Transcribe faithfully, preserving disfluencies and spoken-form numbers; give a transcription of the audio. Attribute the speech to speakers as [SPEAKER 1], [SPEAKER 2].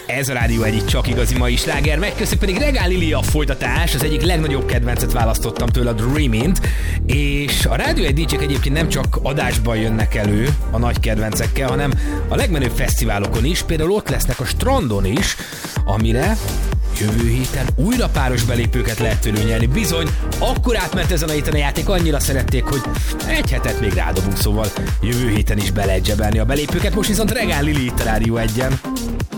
[SPEAKER 1] Ez a Rádió egyik csak igazi mai sláger, megköszönjük pedig Regál Lili a folytatás, az egyik legnagyobb kedvencet választottam tőle, a Dreamint, és a Rádió egy dé jék egyébként nem csak adásban jönnek elő a nagy kedvencekkel, hanem a legmenőbb fesztiválokon is, például ott lesznek a Strandon is, amire jövő héten újra páros belépőket lehet tőlük nyerni. Bizony, akkor átment ezen a héten a játék, annyira szerették, hogy egy hetet még rádobunk, szóval jövő héten is be lehet zsebelni a belépőket. Most viszont Regál Lili itt a Rádió egyen.